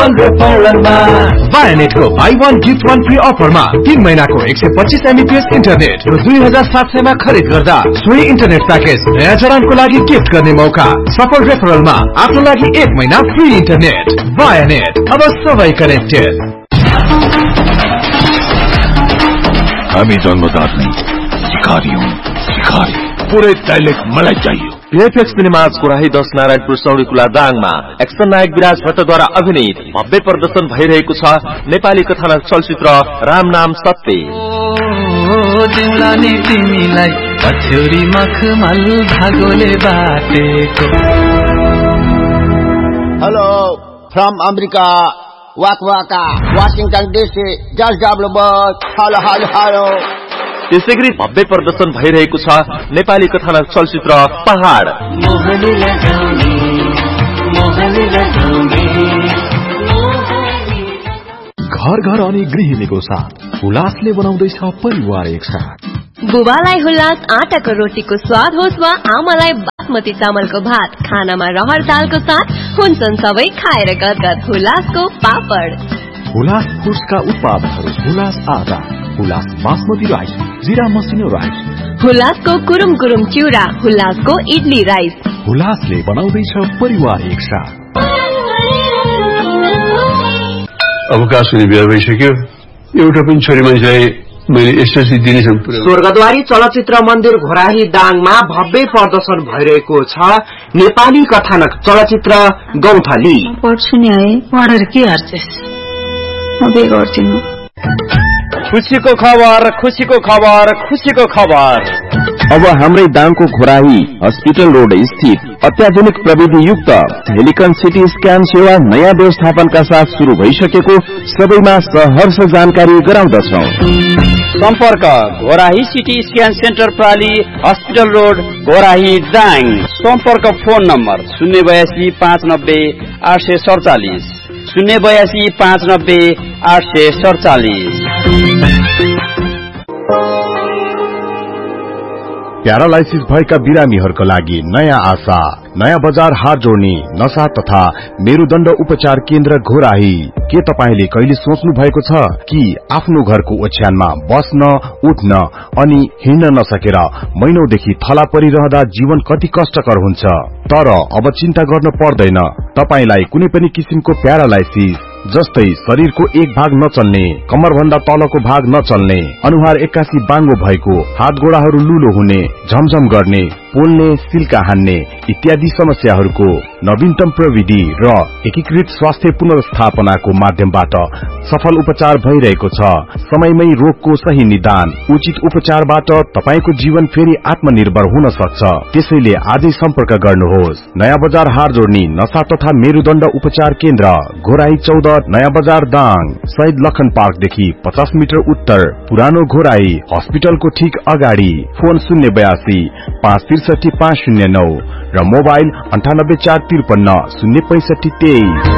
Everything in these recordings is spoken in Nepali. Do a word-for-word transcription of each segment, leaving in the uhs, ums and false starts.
सफल रेफरलमा वायानेट को by one gift one free अफरमा तीन महीनाको एक सय पच्चीस एमबीपीएस इन्टरनेट र दुई हजार सात सयमा खरिद गर्दा सोही इन्टरनेट प्याकेज नयाँ जडानको लागि गिफ्ट गर्ने मौका। सफल रेफरलमा आफ्नो लागि एक महिना फ्री इन्टरनेट। वायानेट, अब सबै कनेक्टेड। हामी जन्मदार नहीं, शिकारी हूँ, शिकारी। पूरे डायलेक्ट मलाई चाहिए। पीएफएक्स सिनेमाज कोराही दस नारायणपुर सौरीकुला दाङमा एक्सन नायक विराज भट्टद्वारा अभिनीत भव्य प्रदर्शन भइरहेको छ नेपाली कथानक चलचित्र राम नाम सत्य। तिमीलाई तिमीलाई पछ्यौरी मखमल भागोले बाटेको। Hello from America वाकवाका Washington DC just W bus. Hello hello hello. त्यसैगरी भव्य प्रदर्शन भइरहेको छ नेपाली कथानक चलचित्र पहाड। घर घर अनि गृहिणीको साथ उल्लासले बनाउँदैछ परिवार एक साथ। बुबालाई हुल्लास आटाको रोटीको स्वाद होस् वा आमालाई बासमती चामलको भात, खानामा रहर दालको साथ हुन्छन् सबै खाएर गदगद हुल्लासको पापड। हुलास फुड्सका उत्पादनहरू हुलास आटा, हुलास बासमती राइस, जीरा मसिनो राइस, हुलासको कुरुम कुरुम चिउरा, हुलासको इडली राइस। हुलासले बनाउँदैछ परिवार एक साथ। अवकाश हुने बिहा भइसक्यो। एउटा पनि छोरी मान्छेलाई मैले एसएससी दिने छन्। स्वर्गद्वारी चलचित्र मन्दिर घोराही दाङमा भव्य प्रदर्शन भइरहेको छ नेपाली कथानक चलचित्र गौथली। पढ्छु नि है, पढेर के गर्छस्? म बे गर्दिनु। खुशीको खबर, खुशीको खबर, खुशीको खबर। अब हाम्रै दाङको घोराही हस्पिटल रोड स्थित अत्याधुनिक प्रविधि युक्त हेलिकन सिटी स्क्यान सेवा नयाँ व्यवस्थापनका साथ शुरू भइसकेको सबैमा सहर्ष जानकारी गराउँदछौ। सम्पर्क Ghorahi CT scan centre प्राली hospital road Ghorahi Dang. सम्पर्क फोन नम्बर शून्य बयासी पाँच नब्बे आठ सय सडचालिस शून्य बयासी पाँच नब्बे आठ सय सडचालिस। प्यारालाइसिस भएका बिरामीहरूका लागि नयाँ आशा, नयाँ बजार हात जोड्ने नशा तथा मेरुदण्ड उपचार केन्द्र घोराही। के तपाईले कहिले सोच्नु भएको छ कि आफ्नो घरको ओछ्यानमा बस्न, उठ्न अनि हिँड्न नसकेर महिनौदेखि थला परिरहँदा जीवन कति कष्टकर हुन्छ? तर अब चिन्ता गर्न पर्दैन। तपाईलाई कुनै पनि किसिमको प्यारालाइसिस जस्तै शरीरको एक भाग नचल्ने, कमर भन्दा तलको भाग नचल्ने, अनुहार एक्कासी बाङ्गो भएको, हात गोडाहरू लुलो हुने, झमझम गर्ने, पोल्ने, सिल्का हान्ने इत्यादि समस्याहरूको नवीनतम प्रविधि र एकीकृत स्वास्थ्य पुनर्स्थापनाको माध्यमबाट सफल उपचार भइरहेको छ। समयमै रोगको सही निदान, उचित उपचारबाट तपाईको जीवन फेरि आत्मनिर्भर हुन सक्छ। त्यसैले आजै सम्पर्क गर्नुहोस्। नयाँ बजार हार जोड्ने नशा तथा मेरुदण्ड उपचार केन्द्र घोराही चौध नयाँ बजार दाङ, शहीद लखन पार्कदेखि पचास मिटर उत्तर, पुरानो घोराही हस्पिटलको ठीक अगाडि। फोन शून्य बयासी पाँच त्रिसठी पाँच शून्य नौ र मोबाइल अन्ठानब्बे चार त्रिपन्न शून्य पैंसठी तेईस।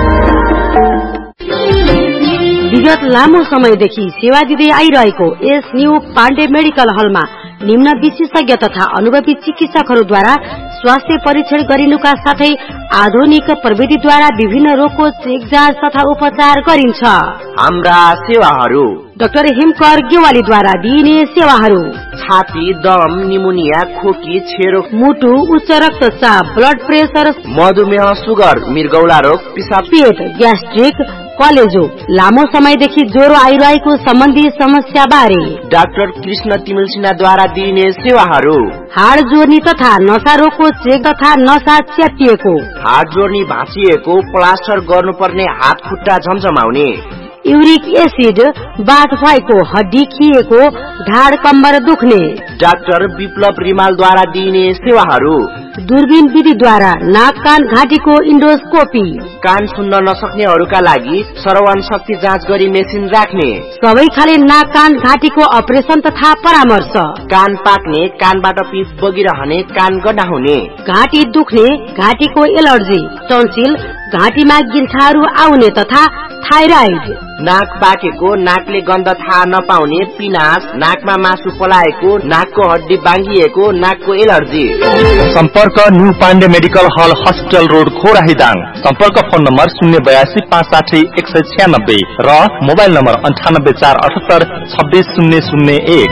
विगत लामो समयदेखि सेवा दिँदै आइरहेको एस न्यू पाण्डे मेडिकल हलमा निम्न विशेषज्ञ तथा अनुभवी चिकित्सकहरूद्वारा स्वास्थ्य परीक्षण गरिनुका साथै आधुनिक प्रविधिद्वारा विभिन्न रोगको चेक जाँच तथा उपचार गरिन्छ। हाम्रा सेवाहरू डाक्टर हिमकर गेवालीद्वारा दिइने सेवाहरू छाती, दम, निमोनिया, खोकी, छेरो, मुटु, उच्च रक्तचाप, ब्लड प्रेसर, मधुमेह, सुगर, मृगौला रोग, पिसाब, पेट, ग्यास्ट्रिक, कलेजो, लामो समयदेखि ज्वरो आइरहेको सम्बन्धी समस्या बारे डाक्टर कृष्ण तिमिल सिन्हाद्वारा दिइने सेवाहरू हाड जोड्ने तथा नशा रोगको चेक तथा नशा च्यातिएको, हाड जोड्ने भाँचिएको, प्लास्टर गर्नुपर्ने हात खुट्टा झमझमाउने, युरिक एसिड बाथ भएको, हड्डी खिएको, ढाड कम्बर दुख्ने डाक्टर विप्लव रिमालद्वारा दिइने सेवाहरू दूरबीन विधिद्वारा नाक कान घाँटीको इन्डोस्कोपी, कान सुन्न नसक्नेहरूका लागि श्रवण शक्ति जाँच गरी मेसिन राख्ने, सबै खाले नाक कान घाँटीको अपरेसन तथा परामर्श, कान पाक्ने, कानबाट पिप बगिरहने, कान गड्डा हुने, घाँटी दुख्ने, घाँटीको एलर्जी, टन्सिल, घाँटीमा गिर्खाहरू आउने तथा थाइराइड, नाक पाकेको, नाकले गन्ध थाहा नपाउने, पिनास, नाकमा मासु पलाएको, नाकको हड्डी बाङ्गिएको, नाकको एलर्जी। सम्पर्क न्यू पाण्डे मेडिकल हल हस्पिटल रोड खोराही दाङ। सम्पर्क फोन नम्बर शून्य बयासी पाँच साठी एक सय छ्यानब्बे र मोबाइल नम्बर अन्ठानब्बे चार अठहत्तर छब्बिस शून्य शून्य एक।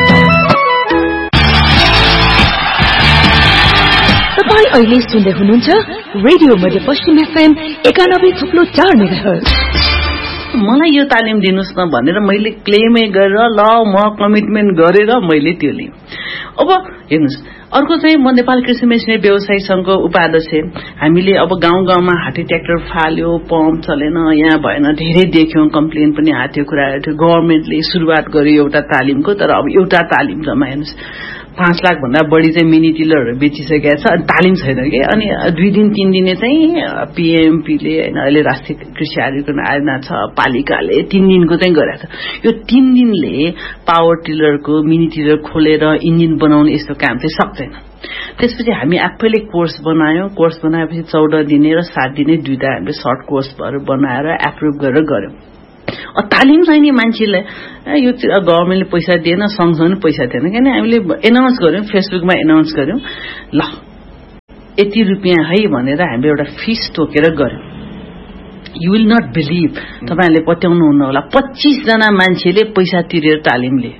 तपाईँ अहिले सुन्दै हुनुहुन्छ रेडियो मध्य पश्चिम एफएम एकानब्बे थुप्लो चार मेगाहर्ज। मलाई यो तालिम दिनुस् न भनेर मैले क्लेमै गरेर ल म कमिटमेन्ट गरेर मैले त्यो लिएँ। अब हेर्नुहोस्, अर्को चाहिँ म नेपाल कृषि मेसिनरी व्यवसायी संघको उपाध्यक्ष। हामीले अब गाउँ गाउँमा हात्ती ट्र्याक्टर फाल्यो, पम्प चलेन, यहाँ भएन, धेरै देख्यौं, कम्प्लेन पनि आएको थियो, कुरा थियो। गभर्मेन्टले सुरुवात गर्यो एउटा तालिमको, तर अब एउटा तालिम जम्मा हेर्नुहोस् पाँच लाख भन्दा बढी चाहिँ मिनी टिलरहरू बेचिसकेका छ, अनि तालिम छैन कि। अनि दुई दिन तीन दिने चाहिँ पीएमपीले होइन, अहिले राष्ट्रिय कृषि आयोजना आयोजना छ, पालिकाले तीन दिनको चाहिँ गरेको छ। यो तीन दिनले पावर टिलरको मिनी टिलर खोलेर इन्जिन बनाउने यस्तो काम चाहिँ सक्दैन। त्यसपछि हामी आफैले कोर्स बनायौं। कोर्स बनाएपछि चौध दिने र सात दिने दुईटा हामीले सर्ट कोर्सहरू बनाएर एप्रुभ गरेर गर्यौं। तालिम चाहिने मान्छेलाई यो गभर्मेन्टले पैसा दिएन, संघसँग पैसा दिएन, किन हामीले एनाउन्स गर्यौं, फेसबुकमा एनाउन्स गर्यौं, ल यति रुपियाँ है भनेर हामीले एउटा फिस तोकेर गर्यौं। यु विल नट बिलिभ, तपाईहरुले पत्याउनुहुन्न होला, पच्चीस जना मान्छेले पैसा तिरेर तालिम लिए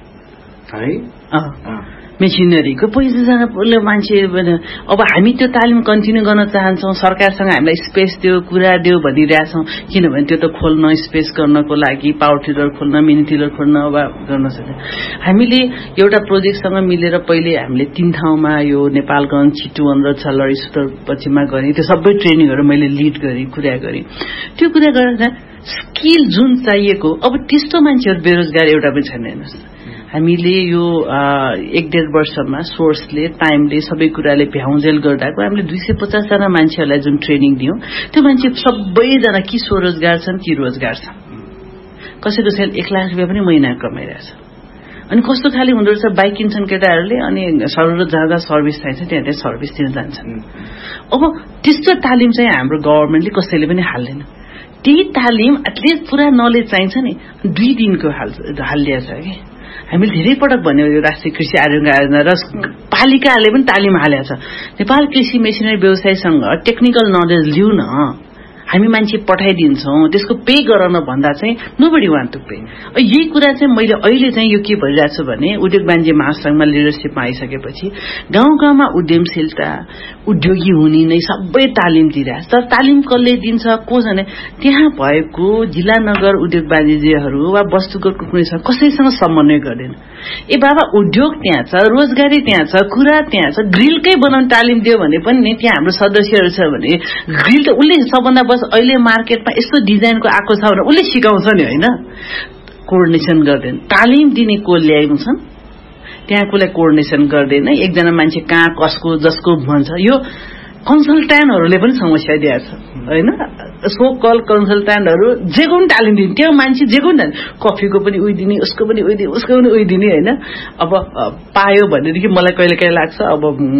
है, मेसिनरीको पैसा जना मान्छे। अब हामी त्यो तालिम कन्टिन्यू गर्न चाहन्छौं, सरकारसँग हामीलाई स्पेस दियो, कुरा दियो भनिरहेछौं, किनभने त्यो त खोल्न, स्पेस गर्नको लागि, पावर टिलर खोल्न, मिनी टिलर खोल्न अब गर्न सक्छ। हामीले एउटा प्रोजेक्टसँग मिलेर पहिले हामीले तीन ठाउँमा यो नेपालगञ्ज, चितवन र छलरी सुतर पश्चिममा गरेँ। त्यो सबै ट्रेनिङहरू मैले लिड गरेँ, कुरा गरेँ। त्यो कुरा गरेर स्किल जुन चाहिएको, अब त्यस्तो मान्छेहरू बेरोजगार एउटा पनि छैन। हेर्नुहोस्, हामीले यो एक डेढ वर्षमा सोर्सले, टाइमले, सबै कुराले भ्याउजेल गर्दाको हामीले दुई सय पचास जना मान्छेहरूलाई जुन ट्रेनिङ दियौं, त्यो मान्छे सबैजना कि स्वरोजगार छन् कि रोजगार छन्। कसैको चाहिँ एक लाख रुपियाँ पनि महिना कमाइरहेछ। अनि कस्तो खाली हुँदो रहेछ, बाइक किन्छन् केटाहरूले, अनि सर्वत जहाँ जहाँ सर्भिस चाहिन्छ त्यहाँ त्यहाँ सर्भिस दिन जान्छन्। अब त्यस्तो तालिम चाहिँ हाम्रो गभर्मेन्टले कसैले पनि हाल्दैन। त्यही तालिम एटलिस्ट पुरा नलेज चाहिन्छ नि, दुई दिनको हाल हालिया छ कि। हामीले धेरै पटक भन्यौं, यो राष्ट्रिय कृषि आयोजना र पालिकाले पनि तालिम हालेको छ। नेपाल कृषि मेसिनरी व्यवसायी संघ टेक्निकल नलेज लिउ न, हामी मान्छे पठाइदिन्छौं, त्यसको पे गराउन भन्दा चाहिँ नोबडी वान्ट टु पे। यही कुरा चाहिँ मैले अहिले चाहिँ यो के भइरहेको छु भने, उद्योग वाणिज्य महासंघमा लिडरशिपमा आइसकेपछि गाउँ गाउँमा उद्यमशीलता, उद्योगी हुने नै सबै तालिम दिइरहेछ। तर तालिम कसले दिन्छ, को भने त्यहाँ भएको जिल्ला नगर उद्योग वाणिज्यहरू वा वस्तुगतको कुनैसँग कसैसँग समन्वय गर्दैन। ए बाबा, उद्योग त्यहाँ छ, रोजगारी त्यहाँ छ, कुरा त्यहाँ छ, ग्रिलकै बनाउने तालिम दियो भने पनि नि त्यहाँ हाम्रो सदस्यहरू छ भने ग्रिल त उसले सबभन्दा बस अहिले मार्केटमा यस्तो डिजाइनको आएको छ भने उसले सिकाउँछ नि, होइन? कोअर्डिनेसन गर्दैन। तालिम दिने को ल्याएको छन्, त्यहाँ कसलाई कोअर्डिनेसन गर्दैन। एकजना मान्छे कहाँ कसको जसको भन्छ। यो कन्सल्ट्यान्टहरूले पनि समस्या दिएको छ, होइन? सो कल कन्सल्ट्यान्टहरू जेको पनि तालिम दिने, त्यो मान्छे जेको पनि कफीको पनि उही दिने, उसको पनि उही दिने, उसको पनि उही दिने, होइन? अब पायो भनेदेखि मलाई कहिले कहिले लाग्छ अब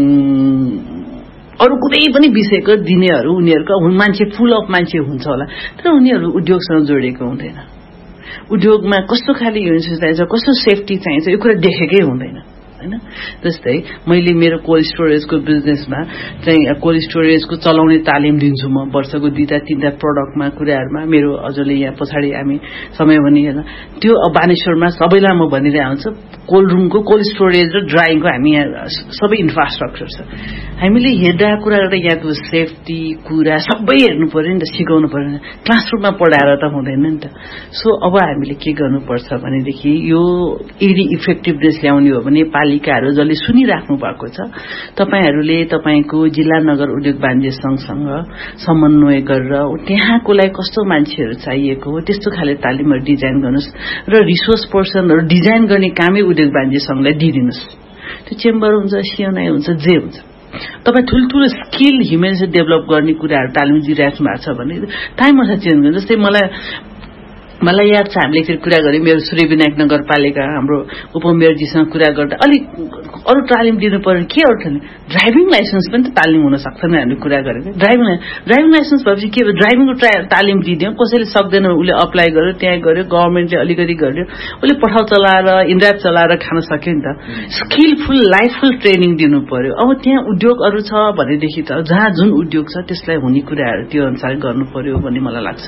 अरू कुनै पनि विषयको दिनेहरू उनीहरूको मान्छे फुल अफ मान्छे हुन्छ होला, तर उनीहरू उद्योगसँग जोडिएको हुँदैन। उद्योगमा कस्तो खाली युनिट चाहिन्छ, कस्तो सेफ्टी चाहिन्छ, यो कुरा देखेकै हुँदैन, होइन? जस्तै मैले मेरो कोल्ड स्टोरेजको बिजनेसमा चाहिँ कोल्ड स्टोरेजको चलाउने तालिम दिन्छु म, वर्षको दुईटा तीनटा प्रडक्टमा कुराहरूमा। मेरो हजुरले यहाँ पछाडि हामी समय भनिहेर्न, त्यो बानेश्वरमा सबैलाई म भनिरहेको हुन्छु, कोल्ड रुमको, कोल्ड स्टोरेज र ड्राइङको हामी यहाँ सबै इन्फ्रास्ट्रक्चर छ। हामीले हेर्दा कुरा गर्दा यहाँको सेफ्टी कुरा सबै हेर्नु पर्यो नि त, सिकाउनु पर्यो नि, क्लासरुममा पढाएर त हुँदैन नि त। सो अब हामीले के गर्नुपर्छ भनेदेखि, यो यदि इफेक्टिभनेस ल्याउने हो भने पालिकाहरू जसले सुनिराख्नु भएको छ, तपाईहरूले तपाईँको जिल्ला नगर उद्योग वाणिज्य संघसँग समन्वय गरेर त्यहाँकोलाई कस्तो मान्छेहरू चाहिएको हो त्यस्तो खाले तालिमहरू डिजाइन गर्नुहोस् र रिसोर्स पर्सनहरू डिजाइन गर्ने कामै उद्योग वाणिज्य संघलाई दिइदिनुहोस्। त्यो चेम्बर हुन्छ, सिएनआई हुन्छ, जे हुन्छ, तपाईँ ठुल्ठुलो स्किल ह्युमेनिटी डेभलप गर्ने कुराहरू तालिम दिइराख्नु भएको छ भने टाइम अनुसार चेन्ज गर्नु। जस्तै मलाई मलाई याद छ हामीले एकचोटि कुरा गऱ्यौँ मेरो सूर्यविनायक नगरपालिका हाम्रो उपमेयरजीसँग कुरा गर्दा अलिक अरू तालिम दिनु पर्यो के अरू तालिम ड्राइभिङ लाइसेन्स पनि त तालिम हुन सक्छ नि हामीले कुरा गरेको ड्राइभिङ ड्राइभिङ लाइसेन्स भएपछि के ड्राइभिङको तालिम दिइदियो कसैले सक्दैन उसले अप्लाई गर्यो त्यहाँ गऱ्यो गभर्मेन्टले अलिकति गर्यो उसले पठाउ चलाएर इन्ड्राइभ चलाएर खान सक्यो नि त स्किलफुल लाइफफुल ट्रेनिङ दिनु पर्यो अब त्यहाँ उद्योगहरू छ भनेदेखि त जहाँ जुन उद्योग छ त्यसलाई हुने कुराहरू त्यो अनुसार गर्नु पर्यो भन्ने मलाई लाग्छ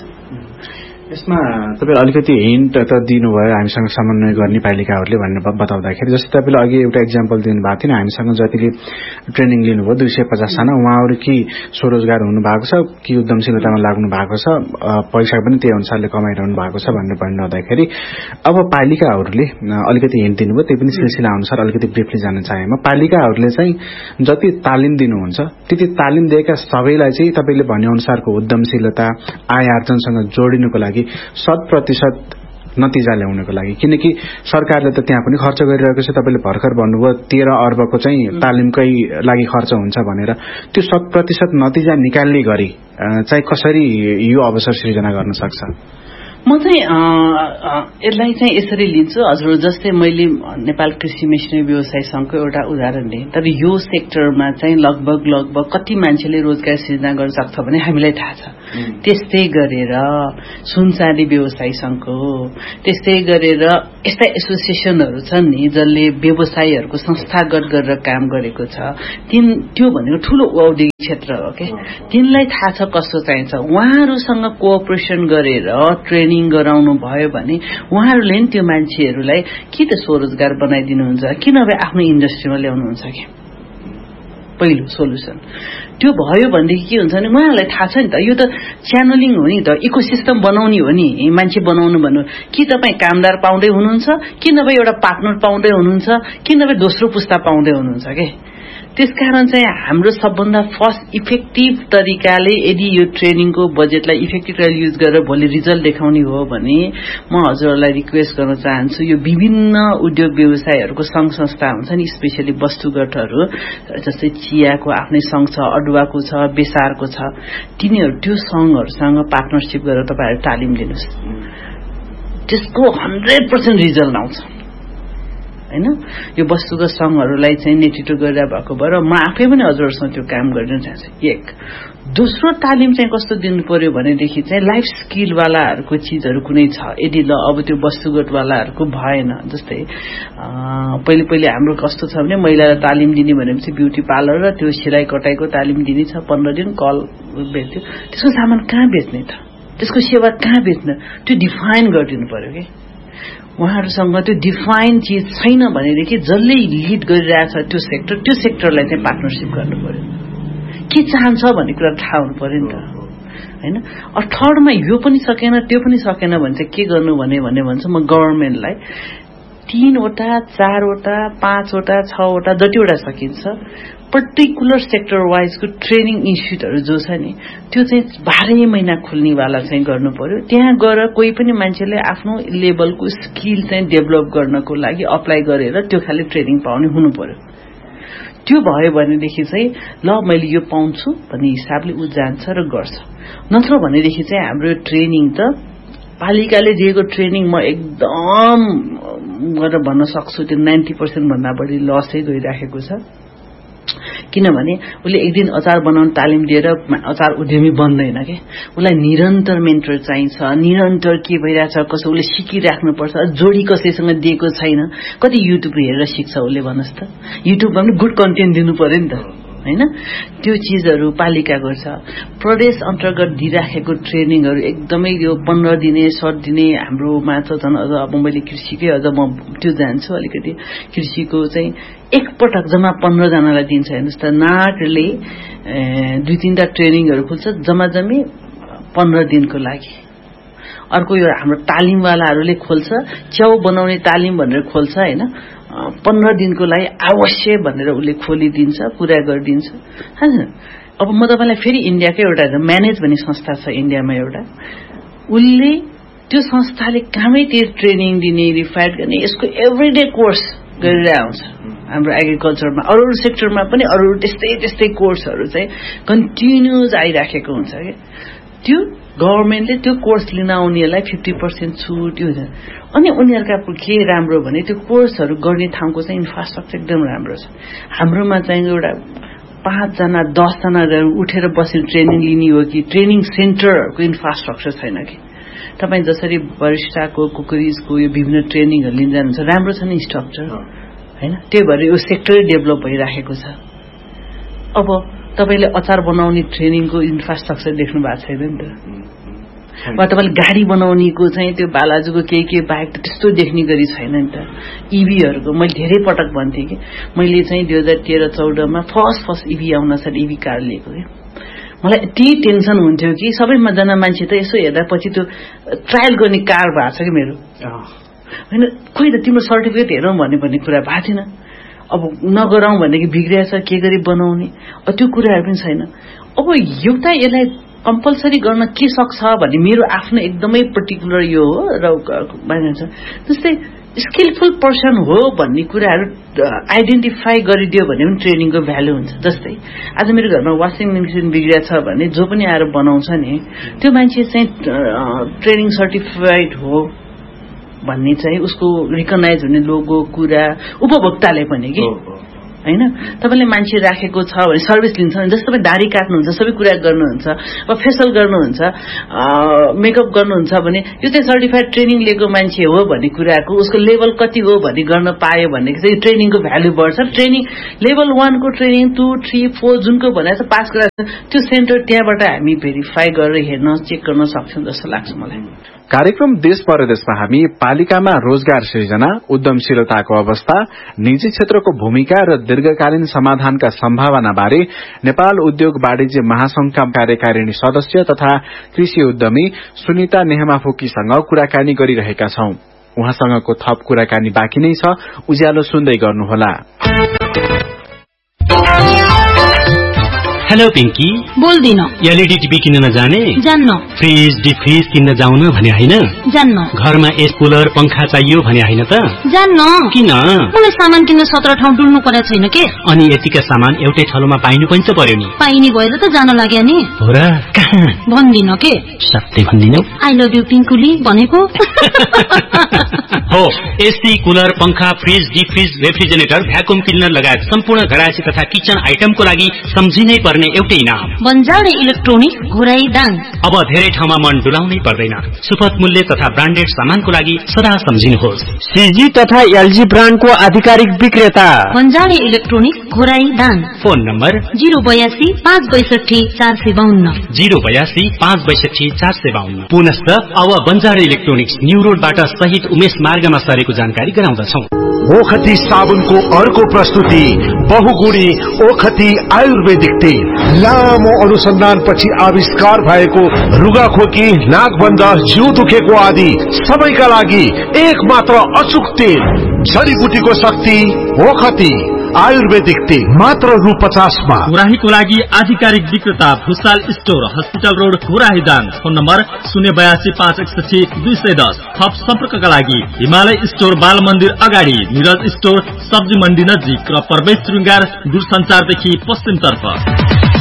यसमा तपाईले अलिकति हिन्ट त दिनुभयो हामीसँग समन्वय गर्ने पालिकाहरूले भनेर बताउँदाखेरि जस्तै तपाईले अघि एउटा एक्जाम्पल दिनुभएको थियो हामीसँग जतिले ट्रेनिङ लिनुभयो दुई सय पचास जना उहाँहरू कि स्वरोजगार हुनु भएको छ कि उद्यमशीलतामा लाग्नु भएको छ पैसा पनि त्यही अनुसारले कमाइरहनु भएको छ भनेर भन्नुहुँदाखेरि अब पालिकाहरूले अलिकति हिन्ट दिनुभयो त्यही पनि सिलसिला अनुसार अलिकति ब्रिफली जान्न चाहे म पालिकाहरूले चाहिँ जति तालिम दिनुहुन्छ त्यति तालिम दिएका सबैलाई चाहिँ तपाईले भने अनुसारको उद्यमशीलता आय आर्जनसँग जोडिनुको लागि शत प्रतिशत नतिजा ल्याउनको लागि किनकि सरकारले त त्यहाँ पनि खर्च गरिरहेको छ तपाईले भर्खर भन्नुभयो तेह्र अर्बको चाहिँ तालिमकै लागि खर्च हुन्छ भनेर त्यो शत प्रतिशत नतिजा निकाल्ने गरी चाहिँ कसरी यो अवसर सृजना गर्न सक्छ म चाहिँ यसलाई चाहिँ यसरी लिन्छु हजुर जस्तै मैले नेपाल कृषि मेसिनरी व्यवसाय संघको एउटा उदाहरण दिएँ तर यो सेक्टरमा चाहिँ लगभग लगभग कति मान्छेले रोजगार सृजना गर्न सक्छ भने हामीलाई थाहा छ त्यस्तै गरेर सुनचाँदी व्यवसाय संघको त्यस्तै गरेर यस्ता एसोसिएसनहरू छन् नि जसले व्यवसायीहरूको संस्थागत गरेर काम गरेको छ तिन त्यो भनेको ठूलो औद्योगिक क्षेत्र हो के तिनलाई थाहा छ कस्तो चाहिन्छ उहाँहरूसँग कोअपरेसन गरेर ट्रेनिङ गराउनु भयो भने उहाँहरूले नि त्यो मान्छेहरूलाई कि त स्वरोजगार बनाइदिनुहुन्छ कि नभए आफ्नो इन्डस्ट्रीमा ल्याउनुहुन्छ कि पहिलो सोलुसन त्यो भयो भनेदेखि के हुन्छ भने उहाँहरूलाई थाहा छ नि त यो त च्यानलिङ हो नि त इकोसिस्टम बनाउने हो नि मान्छे बनाउनु भन्नु कि तपाईँ कामदार पाउँदै हुनुहुन्छ कि नभए एउटा पार्टनर पाउँदै हुनुहुन्छ कि नभए दोस्रो पुस्ता पाउँदै हुनुहुन्छ के त्यसकारण चाहिँ हाम्रो सबभन्दा फर्स्ट इफेक्टिभ तरिकाले यदि यो ट्रेनिङको बजेटलाई इफेक्टिभ युज गरेर भोलि रिजल्ट देखाउने हो भने म हजुरहरूलाई रिक्वेस्ट गर्न चाहन्छु यो विभिन्न उद्योग व्यवसायहरूको संघ संस्था हुन्छ नि स्पेशली वस्तुगतहरू जस्तै चियाको आफ्नै संघ छ अडुवाको छ बेसारको छ तिनीहरू त्यो संघहरूसँग पार्टनरसिप गरेर तपाईहरु तालिम दिनुस् त्यसको हन्ड्रेड पर्सेन्ट रिजल्ट आउँछ हैन यो वस्तुगत संघहरूलाई चाहिँ नेतृत्व गरिरहेको भएको भएर म आफै पनि हजुरहरूसँग त्यो काम गर्न चाहन्छु एक दोस्रो तालिम चाहिँ कस्तो दिनु पर्यो भनेदेखि चाहिँ लाइफ स्किल वालाहरूको चीजहरू कुनै छ यदि ल अब त्यो वस्तुगत वालाहरूको भएन जस्तै पहिले पहिले हाम्रो कस्तो छ भने महिलालाई तालिम दिने भनेपछि ब्युटी पार्लर र त्यो सिलाइ कटाइको तालिम दिने छ पन्ध्र दिन कल बेच्यो त्यसको सामान कहाँ बेच्ने त त्यसको सेवा कहाँ बेच्ने त्यो डिफाइन गरिदिनु पर्यो के उहाँहरूसँग त्यो डिफाइन चीज छैन भनेदेखि जसले लिड गरिरहेछ त्यो सेक्टर त्यो सेक्टरलाई चाहिँ पार्टनरशिप गर्नु पर्यो के चाहन्छ भन्ने कुरा थाहा हुनु पर्यो नि त हैन अ थर्डमा यो पनि सकेन त्यो पनि सकेन भने चाहिँ के गर्नु भने भने भन्छ म गभर्नमेन्टलाई तीनवटा चारवटा पाँचवटा छवटा जतिवटा सकिन्छ पर्टिकुलर सेक्टर वाइजको ट्रेनिङ इन्स्टिट्युटहरू जो छ नि त्यो चाहिँ बाह्रै महिना खुल्नेवाला चाहिँ गर्नु पर्यो त्यहाँ गएर कोही पनि मान्छेले आफ्नो लेभलको स्किल चाहिँ डेभलप गर्नको लागि अप्लाई गरेर त्यो खाली ट्रेनिङ पाउने हुनु पर्यो त्यो भयो भनेदेखि चाहिँ ल मैले यो पाउँछु भन्ने हिसाबले उ जान्छ र गर्छ नत्र भनेदेखि चाहिँ हाम्रो ट्रेनिङ त पालिकाले दिएको ट्रेनिङ म एकदम गरेर भन्न सक्छु त्यो नाइन्टी पर्सेन्ट भन्दा बढी लसै गइराखेको छ किनभने उसले एक दिन अचार बनाउन तालिम दिएर अचार उद्यमी बन्दैन के उसलाई निरन्तर मेन्टर चाहिन्छ निरन्तर के भइरहेछ कसो उसले सिकिराख्नुपर्छ जोडी कसैसँग दिएको छैन कति युट्युब हेरेर सिक्छ उसले भन्नुस् त युट्युबमा पनि गुड कन्टेन्ट दिनु पर्यो नि त हैन त्यो चीजहरू पालिका गर्छ प्रदेश अन्तर्गत दिइराखेको ट्रेनिङहरू एकदमै यो पन्ध्र दिने सर्ट दिने हाम्रोमा त झन् अझ अब मैले कृषिकै अझ म त्यो जान्छु अलिकति कृषिको चाहिँ एकपटक जम्मा पन्ध्र जनालाई दिन्छ हेर्नुहोस् त नाटले दुई तीनटा ट्रेनिङहरू खुल्छ जम्मा जम्मी पन्ध्र दिनको लागि अर्को यो हाम्रो तालिमवालाहरूले खोल्छ च्याउ बनाउने तालिम भनेर खोल्छ हैन पन्ध्र दिनको लागि आवश्यक भनेर उसले खोलिदिन्छ पुरा गरिदिन्छ अब म तपाईलाई फेरि इन्डियाकै एउटा म्यानेज भन्ने संस्था छ इन्डियामा एउटा उसले त्यो संस्थाले कामै त्यो ट्रेनिङ दिने रिफाइड गर्ने यसको एभ्रीडे कोर्स गरेर आउँछ हाम्रो एग्रिकल्चरमा अरू अरू सेक्टरमा पनि अरू त्यस्तै त्यस्तै कोर्सहरू चाहिँ कन्टिन्युज आइराखेको हुन्छ के त्यो गभर्मेन्टले त्यो कोर्स लिन आउनेहरूलाई फिफ्टी पर्सेन्ट छुट यो अनि उनीहरूका के राम्रो भने त्यो कोर्सहरू गर्ने ठाउँको चाहिँ इन्फ्रास्ट्रक्चर एकदम राम्रो छ। हाम्रोमा चाहिँ एउटा पाँचजना दसजना उठेर बसेर ट्रेनिङ लिने हो कि ट्रेनिङ सेन्टरहरूको इन्फ्रास्ट्रक्चर छैन कि तपाईँ जसरी वरिष्ठको कुकरिजको यो विभिन्न ट्रेनिङहरू लिन जानुहुन्छ राम्रो छ नि स्ट्रक्चर होइन, त्यही भएर यो सेक्टरै डेभलप भइराखेको छ। अब तपाईँले अचार बनाउने ट्रेनिङको इन्फ्रास्ट्रक्चर देख्नु भएको छैन नि त, वा तपाईँले गाडी बनाउनेको चाहिँ त्यो बालाजुको केही केही बाहेक त त्यस्तो देख्ने गरी छैन नि त। इभीहरूको मैले धेरै पटक भन्थेँ कि मैले चाहिँ दुई हजार तेह्र चौधमा फर्स्ट फर्स्ट इभी आउन छ इभी कार लिएको कि मलाई यति टेन्सन हुन्थ्यो कि सबैजना मान्छे त यसो हेर्दा पछि त्यो ट्रायल गर्ने कार भएको छ कि मेरो होइन, खोइ त तिम्रो सर्टिफिकेट हेरौँ भन्ने भन्ने कुरा भएको थिएन। अब नगराउँ भने कि बिग्रिएछ के गरी बनाउने त्यो कुराहरू पनि छैन। अब एउटा यसलाई कम्पलसरी गर्न के सक्छ भन्ने मेरो आफ्नो एकदमै पर्टिकुलर यो हो र मानिन्छ जस्तै स्किलफुल पर्सन हो भन्ने कुराहरू आइडेन्टिफाई गरिदियो भने पनि ट्रेनिङको भ्यालु हुन्छ। जस्तै आज मेरो घरमा वासिङ मेसिन बिग्रिया छ भने जो पनि आएर बनाउँछ नि त्यो मान्छे चाहिँ ट्रेनिङ सर्टिफाइड हो भन्ने चाहिँ उसको रिकगनाइज हुने लोगो कुरा उपभोक्ताले पनि कि होइन। तपाईँले मान्छे राखेको छ भने सर्भिस लिन्छ भने जस्तो तपाईँ दाढी काट्नुहुन्छ सबै कुरा गर्नुहुन्छ वा फेसियल गर्नुहुन्छ मेकअप गर्नुहुन्छ भने यो चाहिँ सर्टिफाइड ट्रेनिङ लिएको मान्छे हो भन्ने कुराको उसको लेभल कति हो भन्ने गर्न पायो भने चाहिँ ट्रेनिङको भ्यालु बढ्छ। ट्रेनिङ लेभल वानको ट्रेनिङ टू थ्री फोर जुनको भनेर पास गराएको छ त्यो सेन्टर त्यहाँबाट हामी भेरिफाई गरेर हेर्न चेक गर्न सक्छौँ जस्तो लाग्छ मलाई। कार्यक्रम देश परदेशमा हामी पालिकामा रोजगार सृजना, उद्यमशीलताको अवस्था, निजी क्षेत्रको भूमिका र दीर्घकालीन समाधानका सम्भावना बारे नेपाल उद्योग वाणिज्य महासंघका कार्यकारिणी सदस्य तथा कृषि उद्यमी सुनिता नेहमाफुकीसँग कुराकानी गरिरहेका छौं। उहाँसँगको थप कुराकानी बाँकी नै छ, उज्यालो सुन्दै गर्नुहोला। हेलो पिंकी, बोल्दिन। एलईडी टिभी किन्न नजाने? जान्न। फ्रिज डिप फ्रिज किन्न जाउन भने हैन? जान्न। घरमा एसी कुलर पंखा चाहियो भने हैन त? जान्न। किन? मलाई सामान किन्न सत्र ठाउँ डुल्नु पर्या छैन के? अनि यतिका सामान एउटै ठाउँमा पाइनु पनि त पर्यो नि। पाइने भएर त जान लाग्या नि। हो र? कहाँ? भन्दिन के? सत्य भन्दिनौ? आई लभ यु पिंकुली भनेको। हो, एसी कुलर पंखा fridge deep fridge refrigerator vacuum cleaner लगायत सम्पूर्ण घरायसी तथा किचन आइटमको लागि सम्झिनै पर्ने एउटै नाम बन्जारे इलेक्ट्रोनिक घोराई दाङ। अब धेरै ठाउँमा मन डुलाउनै पर्दैन। सुपथ मूल्य तथा ब्रान्डेड सामानको लागि सदा सम्झिनुहोस् सीजी तथा एलजी ब्रान्डको आधिकारिक विक्रेता बन्जारे electronic Ghorahi Dang. Phone number zero बयासी पाँच बैसठी चार सय बाहन्न जिरो बयासी पाँच बैसठी चार सय बाहन्न। पुनश्च अब बन्जारे इलेक्ट्रोनिक्स न्यू रोडबाट सहित उमेश मार्गमा सरेको जानकारी गराउँदछौ। ओखती साबुनको अर्को प्रस्तुति बहुगुणी ओखती आयुर्वेदिक तेल। लामो अनुसन्धानपछि आविष्कार भएको रुगाखोकी, नाकबन्द, जिउ दुखेको आदि सबैका लागि एक मात्र अचुक तेल। जडीबुटीको शक्ति ओखती आयुर्वेदिक तेल मात्र रु पचासमा। गुराहीको लागि आधिकारिक विक्रेता Bhusal store, hospital road गुराही Dang. Phone number शून्य बयासी पाँच एकसठी दुई सय दस। थप सम्पर्कका लागि हिमालय स्टोर बाल मन्दिर अगाडि, निरज स्टोर सब्जी मण्डी नजिक र प्रवेश श्रृंगार दूरसञ्चारदेखि पश्चिम तर्फ।